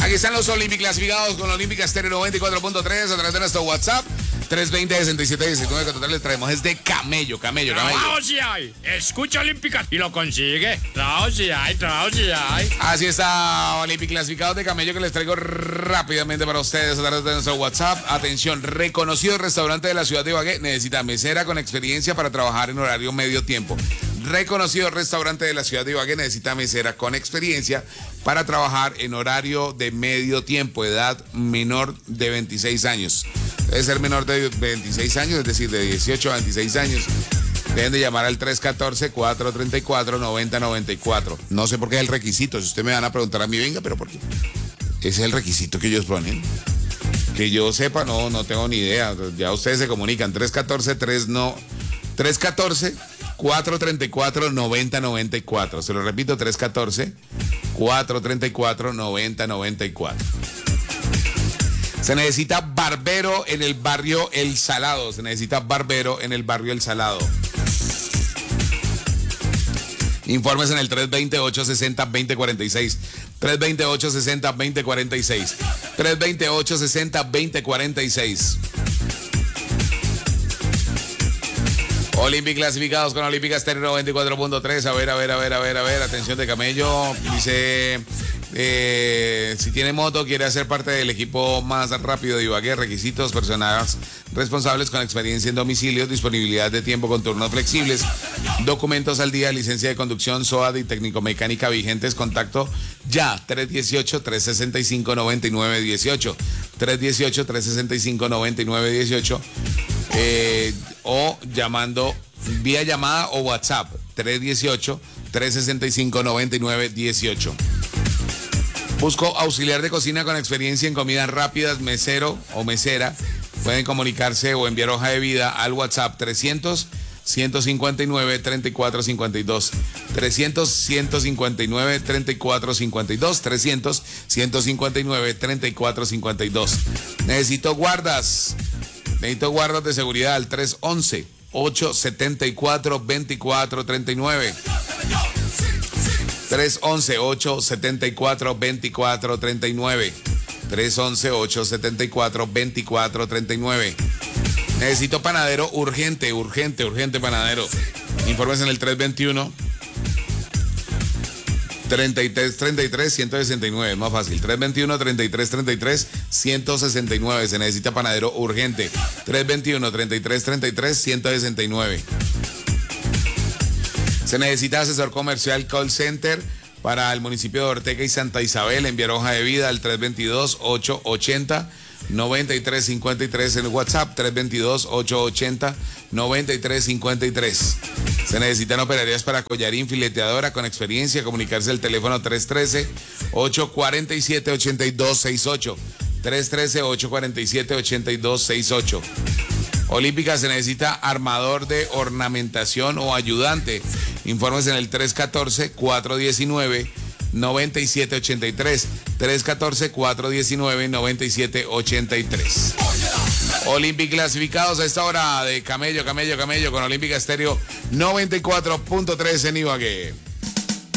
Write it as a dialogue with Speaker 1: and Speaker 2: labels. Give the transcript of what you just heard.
Speaker 1: Aquí están los Olympic clasificados con Olímpica Estéreo 94.3 a través de nuestro WhatsApp. 320-6719, que total le traemos es de camello.
Speaker 2: Trabajo sí hay. Escucha Olímpica y lo consigue. Trabajo sí hay.
Speaker 1: Así está, Olympic clasificados de camello, que les traigo rápidamente para ustedes a través de nuestro WhatsApp. Atención, reconocido restaurante de la ciudad de Ibagué necesita mesera con experiencia para trabajar en horario medio tiempo. Reconocido restaurante de la ciudad de Ibagué necesita mesera con experiencia para trabajar en horario de medio tiempo, edad menor de 26 años. Debe ser menor de 26 años, es decir, de 18 a 26 años. Deben de llamar al 314-434-9094. No sé por qué es el requisito. Si ustedes me van a preguntar a mí, venga, pero ¿por qué? Ese es el requisito que ellos ponen. Que yo sepa, no tengo ni idea. Ya ustedes se comunican. 314-434-9094. Se lo repito, 314-434-9094. Se necesita barbero en el barrio El Salado. Informes en el 320-860-2046. 320-860-2046. 320-860-2046. Olympic clasificados con Olímpica Estéreo 94.3. A ver. Atención de camello. Dice... si tiene moto, quiere hacer parte del equipo más rápido de Ibagué, requisitos: personas responsables con experiencia en domicilios, disponibilidad de tiempo con turnos flexibles, documentos al día, licencia de conducción, SOAD y técnico-mecánica vigentes. Contacto ya, 318-365-9918, 318-365-9918, o llamando vía llamada o WhatsApp, 318-365-9918. Busco auxiliar de cocina con experiencia en comidas rápidas, mesero o mesera. Pueden comunicarse o enviar hoja de vida al WhatsApp 300-159-3452. 300-159-3452. 300-159-3452. Necesito guardas de seguridad al 311-874-2439. 311-874-2439. 311-874-2439. Necesito panadero urgente, panadero. Informes en el 321-3333-169, más fácil. 321-3333-169. Se necesita panadero urgente. 321-3333-169. Se necesita asesor comercial call center para el municipio de Ortega y Santa Isabel. Enviar hoja de vida al 322-880-9353 en el WhatsApp, 322-880-9353. Se necesitan operarias para collarín, fileteadora con experiencia. Comunicarse al teléfono 313-847-8268. 313-847-8268. Olímpica se necesita armador de ornamentación o ayudante. Informes en el 314-419-9783. 314-419-9783. Olímpica clasificados a esta hora de camello con Olímpica Estéreo 94.3 en Ibagué.